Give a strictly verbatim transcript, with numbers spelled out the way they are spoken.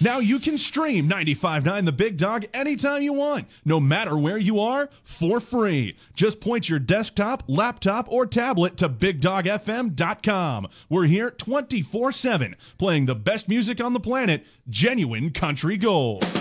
Now you can stream ninety-five point nine The Big Dog anytime you want, no matter where you are, for free. Just point your desktop, laptop, or tablet to big dog f m dot com. We're here twenty-four seven, playing the best music on the planet, genuine country gold.